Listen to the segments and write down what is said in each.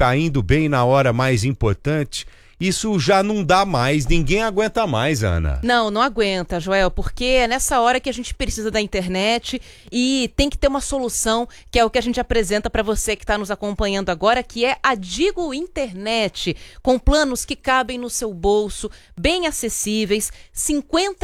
caindo bem na hora mais importante. Isso já não dá mais, ninguém aguenta mais, Ana. Não aguenta, Joel, porque é nessa hora que a gente precisa da internet e tem que ter uma solução, que é o que a gente apresenta para você que está nos acompanhando agora, que é a Digo Internet, com planos que cabem no seu bolso, bem acessíveis, R$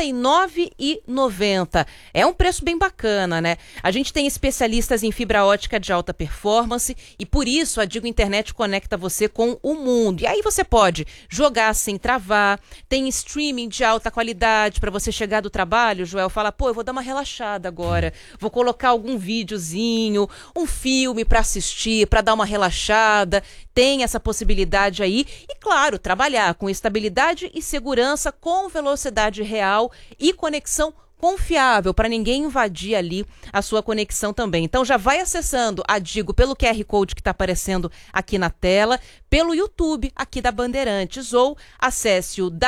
59,90. É um preço bem bacana, né? A gente tem especialistas em fibra ótica de alta performance e por isso a Digo Internet conecta você com o mundo. E aí você pode jogar sem travar, tem streaming de alta qualidade para você chegar do trabalho, Joel, fala, eu vou dar uma relaxada agora, vou colocar algum videozinho, um filme para assistir, para dar uma relaxada, tem essa possibilidade aí, e claro, trabalhar com estabilidade e segurança, com velocidade real e conexão confiável, para ninguém invadir ali a sua conexão também. Então já vai acessando a Digo pelo QR Code que está aparecendo aqui na tela, pelo YouTube aqui da Bandeirantes, ou acesse o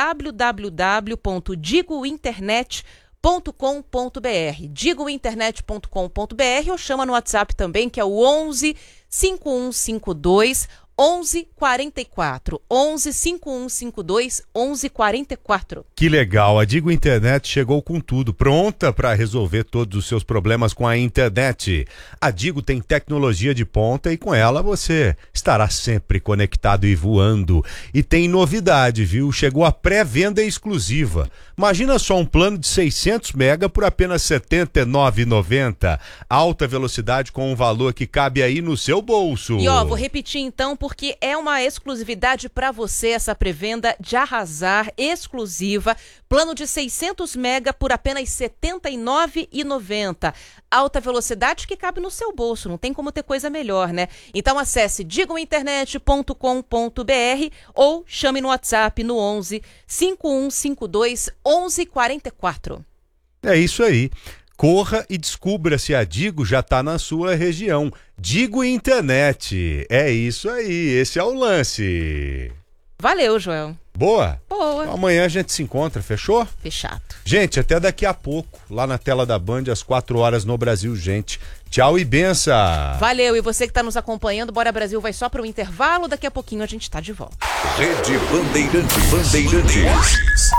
www.digointernet.com.br, digointernet.com.br, ou chama no WhatsApp também, que é o 11 5152 1144, 11 5152 1144. Que legal, a Digo Internet chegou com tudo, pronta para resolver todos os seus problemas com a internet. A Digo tem tecnologia de ponta e com ela você estará sempre conectado e voando. E tem novidade, viu? Chegou a pré-venda exclusiva. Imagina só um plano de 600 mega por apenas R$ 79,90. Alta velocidade com um valor que cabe aí no seu bolso. E vou repetir então, porque é uma exclusividade para você, essa pré-venda de arrasar, exclusiva, plano de 600 mega por apenas R$ 79,90. Alta velocidade que cabe no seu bolso, não tem como ter coisa melhor, né? Então acesse digointernet.com.br ou chame no WhatsApp no 11 5152 1144. É isso aí. Corra e descubra se a Digo já está na sua região. Digo Internet. É isso aí, esse é o lance. Valeu, Joel. Boa? Boa. Então, amanhã a gente se encontra, fechou? Fechado. Gente, até daqui a pouco, lá na tela da Band, às 4 horas no Brasil, gente. Tchau e benção. Valeu, e você que está nos acompanhando, Bora Brasil vai só para o intervalo, daqui a pouquinho a gente está de volta. Rede Bandeirantes.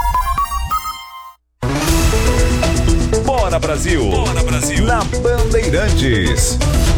Bora Brasil. Na Bandeirantes.